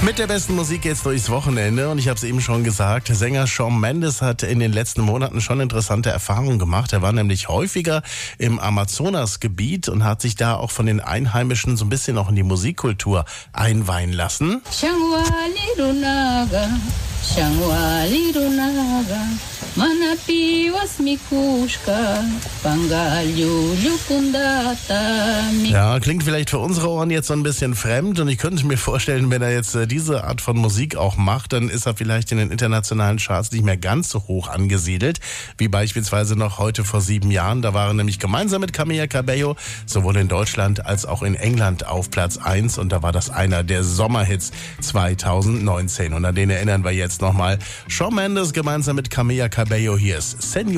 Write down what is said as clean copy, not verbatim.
Mit der besten Musik geht's durchs Wochenende und ich habe es eben schon gesagt, Sänger Shawn Mendes hat in den letzten Monaten schon interessante Erfahrungen gemacht. Er war nämlich häufiger im Amazonasgebiet und hat sich da auch von den Einheimischen so ein bisschen auch in die Musikkultur einweihen lassen. Ja, klingt vielleicht für unsere Ohren jetzt so ein bisschen fremd und ich könnte mir vorstellen, wenn er jetzt diese Art von Musik auch macht, dann ist er vielleicht in den internationalen Charts nicht mehr ganz so hoch angesiedelt, wie beispielsweise noch heute vor 7 Jahren. Da waren nämlich gemeinsam mit Camila Cabello sowohl in Deutschland als auch in England auf Platz 1 und da war das einer der Sommerhits 2019 und an den erinnern wir jetzt nochmal. Shawn Mendes gemeinsam mit Camila Cabello, hier ist Senor.